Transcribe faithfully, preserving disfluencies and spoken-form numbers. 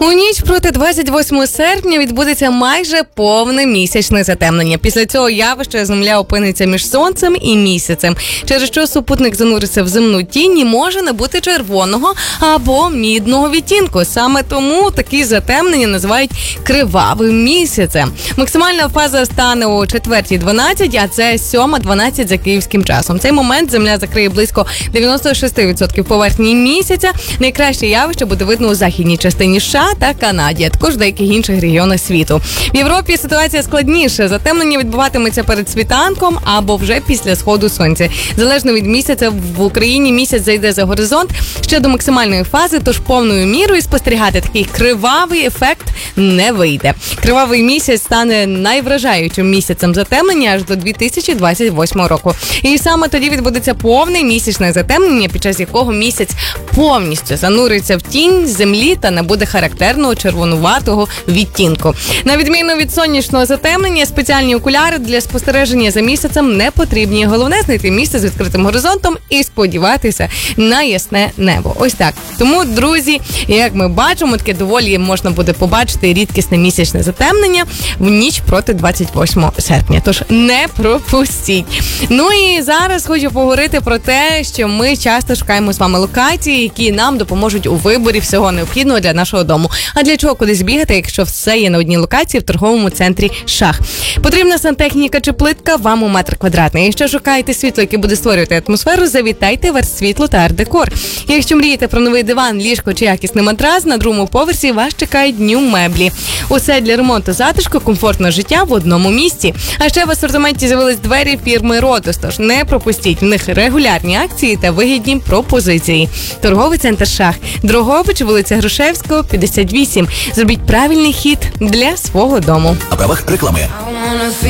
У ніч проти двадцять восьмого серпня відбудеться майже повне місячне затемнення. Після цього явища Земля опиниться між Сонцем і Місяцем, через що супутник зануриться в земну тінь і може набути червоного або мідного відтінку. Саме тому такі затемнення називають кривавим місяцем. Максимальна фаза стане о четвертій дванадцять, а це сьома дванадцять за київським часом. В цей момент Земля закриє близько дев'яносто шість відсотків поверхні місяця. Найкраще явище буде видно у західній частині США та Канаді, а також в деяких інших регіонах світу. В Європі ситуація складніша. Затемнення відбуватиметься перед світанком або вже після сходу сонця. Залежно від місяця, в Україні місяць зайде за горизонт ще до максимальної фази, тож повною мірою спостерігати такий кривавий ефект не вийде. Кривавий місяць стане найвражаючим місяцем затемнення аж до дві тисячі двадцять восьмого року. І саме тоді відбудеться повне місячне затемнення, під час якого місяць повністю зануриться в тінь землі та набуде характерного червонуватого відтінку. На відміну від сонячного затемнення, спеціальні окуляри для спостереження за місяцем не потрібні. Головне знайти місце з відкритим горизонтом і сподіватися на ясне небо. Ось так. Тому, друзі, як ми бачимо, таке доволі можна буде побачити рідкісне місячне затемнення в ніч проти двадцять восьмого серпня. Тож не пропустіть. Ну і зараз хочу поговорити про те, що ми часто шукаємо з вами локації, які нам допоможуть у виборі всього необхідного для нашого дому. А для чого кудись бігати, якщо все є на одній локації в торговому центрі «Шах»? Потрібна сантехніка чи плитка вам у метр квадратний. Якщо шукаєте світло, яке буде створювати атмосферу, завітайте в «Арт-світло» та «Арт-декор». Якщо мрієте про новий диван, ліжко чи якісний матрас, на другому поверсі вас чекають дню меблі. Усе для ремонту затишку, комфортного життя в одному місці. А ще в асортименті з'явились двері фірми «Ротус», тож не пропустіть. В них регулярні акції та вигідні пропозиції. Торговий центр «Шах». Дрогобич, вулиця Грушевського, п'ятдесят вісім. Зробіть правильний хід для свого дому. На правах реклами.